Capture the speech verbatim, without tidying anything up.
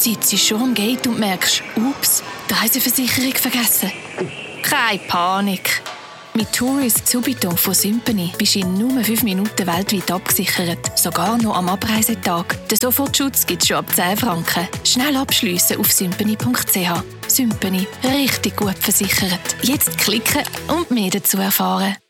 sitzt schon am Gate und merkst, ups, die Reiseversicherung vergessen. Keine Panik. Mit Tourist Subito von Sympany bist du in nur fünf Minuten weltweit abgesichert. Sogar noch am Abreisetag. Den Sofortschutz gibt es schon ab zehn Franken. Schnell abschliessen auf sympany punkt c h. Sympany. Richtig gut versichert. Jetzt klicken und mehr dazu erfahren.